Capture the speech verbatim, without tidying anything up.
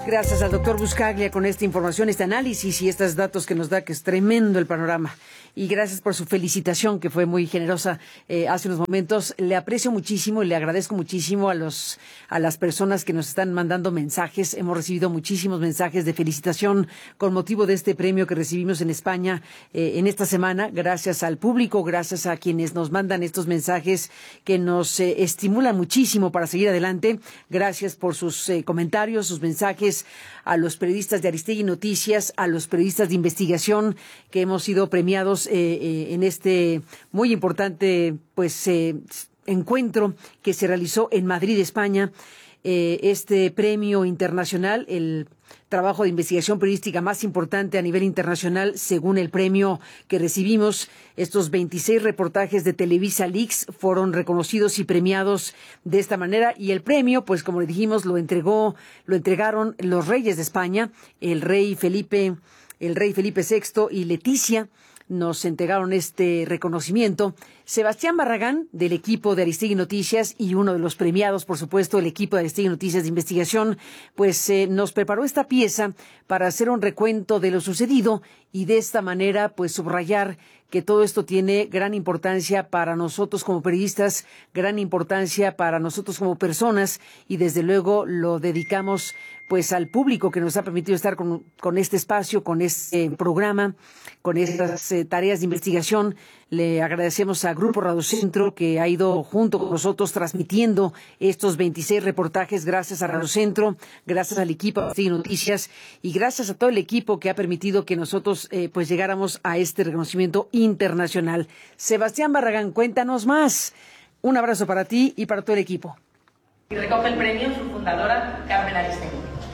Gracias al doctor Buscaglia con esta información, este análisis y estos datos que nos da, que es tremendo el panorama. Y gracias por su felicitación, que fue muy generosa eh, hace unos momentos. Le aprecio muchísimo y le agradezco muchísimo a los a las personas que nos están mandando mensajes. Hemos recibido muchísimos mensajes de felicitación con motivo de este premio que recibimos en España eh, en esta semana. Gracias al público, gracias a quienes nos mandan estos mensajes que nos eh, estimulan muchísimo para seguir adelante. Gracias por sus eh, comentarios, sus mensajes, a los periodistas de Aristegui Noticias, a los periodistas de investigación que hemos sido premiados eh, eh, en este muy importante pues eh, encuentro que se realizó en Madrid, España. Eh, este premio internacional, el trabajo de investigación periodística más importante a nivel internacional, según el premio que recibimos. Estos veintiséis reportajes de Televisa Leaks fueron reconocidos y premiados de esta manera. Y el premio, pues como le dijimos, lo entregó, lo entregaron los reyes de España, el rey Felipe, el rey Felipe sexto y Leticia. Nos entregaron este reconocimiento. Sebastián Barragán, del equipo de Aristegui Noticias y uno de los premiados, por supuesto, el equipo de Aristegui Noticias de Investigación, pues eh, nos preparó esta pieza para hacer un recuento de lo sucedido y de esta manera, pues subrayar que todo esto tiene gran importancia para nosotros como periodistas, gran importancia para nosotros como personas y desde luego lo dedicamos pues al público que nos ha permitido estar con, con este espacio, con este programa, con estas eh, tareas de investigación. Le agradecemos a Grupo Radio Centro que ha ido junto con nosotros transmitiendo estos veintiséis reportajes. Gracias a Radio Centro, gracias al equipo de Aristegui Noticias y gracias a todo el equipo que ha permitido que nosotros eh, pues llegáramos a este reconocimiento internacional. Sebastián Barragán, cuéntanos más. Un abrazo para ti y para todo el equipo. Y recoge el premio su fundadora, Carmen Aristegui.